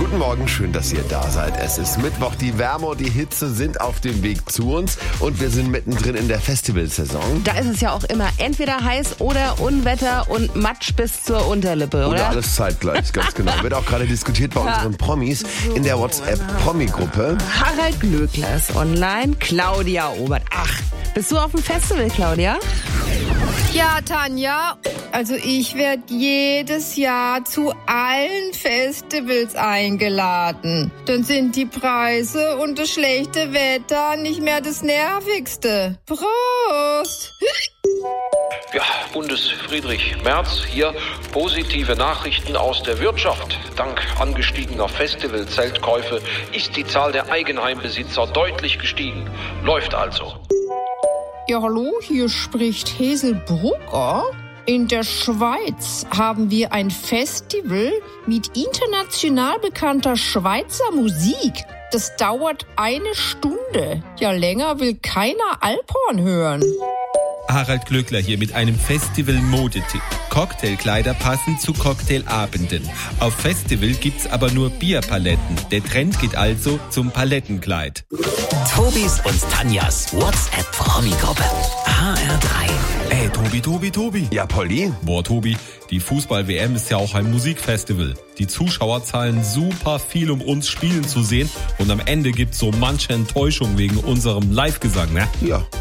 Guten Morgen, schön, dass ihr da seid. Es ist Mittwoch, die Wärme und die Hitze sind auf dem Weg zu uns und wir sind mittendrin in der Festivalsaison. Da ist es ja auch immer entweder heiß oder Unwetter und Matsch bis zur Unterlippe, oder? Oder alles zeitgleich, ganz genau. Wird auch gerade diskutiert bei unseren Promis in der WhatsApp-Promi-Gruppe. Harald Glöckler ist online, Claudia Obert. Ach, bist du auf dem Festival, Claudia? Ja, Tanja, also ich werde jedes Jahr zu allen Festivals eingeladen. Dann sind die Preise und das schlechte Wetter nicht mehr das Nervigste. Prost! Ja, Bundesfriedrich Merz hier. Positive Nachrichten aus der Wirtschaft. Dank angestiegener Festivalzeltkäufe ist die Zahl der Eigenheimbesitzer deutlich gestiegen. Läuft also. Ja, hallo, hier spricht Hesel Brugger. In der Schweiz haben wir ein Festival mit international bekannter Schweizer Musik. Das dauert 1 Stunde. Ja, länger will keiner Alphorn hören. Harald Glöckler hier mit einem Festival-Modetipp. Cocktailkleider passen zu Cocktailabenden. Auf Festival gibt's aber nur Bierpaletten. Der Trend geht also zum Palettenkleid. Tobis und Tanjas WhatsApp-Promi-Gruppe. HR3. Ey, Tobi. Ja, Polly? Boah, Tobi, die Fußball-WM ist ja auch ein Musikfestival. Die Zuschauer zahlen super viel, um uns spielen zu sehen. Und am Ende gibt's so manche Enttäuschung wegen unserem Live-Gesang, ne? Ja,